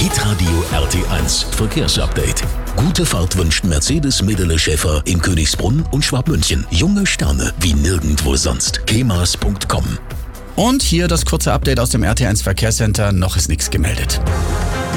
Hitradio RT1 Verkehrsupdate. Gute Fahrt wünscht Mercedes Medele Schäfer in Königsbrunn und Schwabmünchen. Junge Sterne wie nirgendwo sonst. kemas.com. Und hier das kurze Update aus dem RT1 Verkehrscenter. Noch ist nichts gemeldet.